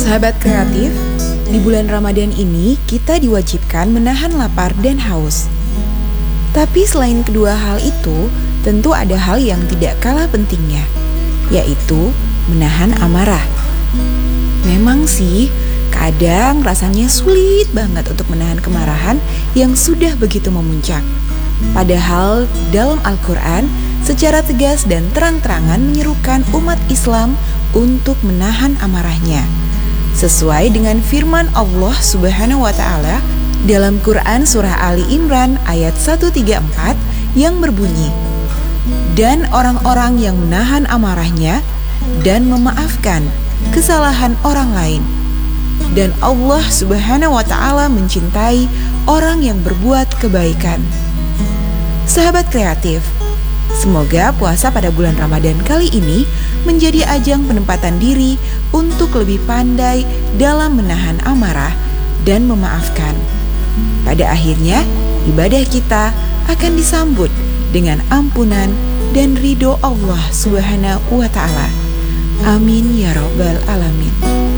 Sahabat kreatif, di bulan Ramadan ini kita diwajibkan menahan lapar dan haus. Tapi selain kedua hal itu, tentu ada hal yang tidak kalah pentingnya, yaitu menahan amarah. Memang sih, kadang rasanya sulit banget untuk menahan kemarahan yang sudah begitu memuncak. Padahal dalam Al-Quran secara tegas dan terang-terangan menyerukan umat Islam untuk menahan amarahnya. Sesuai dengan firman Allah Subhanahu wa Ta'ala dalam Quran Surah Ali Imran ayat 134 yang berbunyi, "Dan orang-orang yang menahan amarahnya dan memaafkan kesalahan orang lain. Dan Allah Subhanahu wa Ta'ala mencintai orang yang berbuat kebaikan." Sahabat kreatif, semoga puasa pada bulan Ramadan kali ini menjadi ajang penempatan diri untuk lebih pandai dalam menahan amarah dan memaafkan. Pada akhirnya, ibadah kita akan disambut dengan ampunan dan ridho Allah Subhanahu wa Ta'ala. Amin ya Rabbal Alamin.